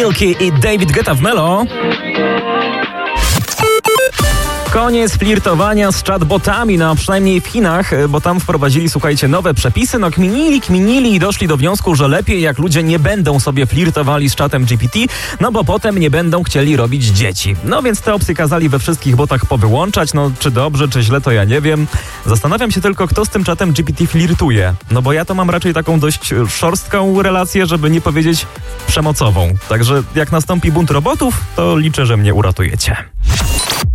Milky i David Guetta w Melo. Koniec flirtowania z chatbotami, no przynajmniej w Chinach, bo tam wprowadzili, słuchajcie, nowe przepisy, no kminili i doszli do wniosku, że lepiej jak ludzie nie będą sobie flirtowali z czatem GPT, no bo potem nie będą chcieli robić dzieci. No więc te opcje kazali we wszystkich botach powyłączać, no czy dobrze, czy źle, to ja nie wiem. Zastanawiam się tylko, kto z tym czatem GPT flirtuje, no bo ja to mam raczej taką dość szorstką relację, żeby nie powiedzieć przemocową. Także jak nastąpi bunt robotów, to liczę, że mnie uratujecie.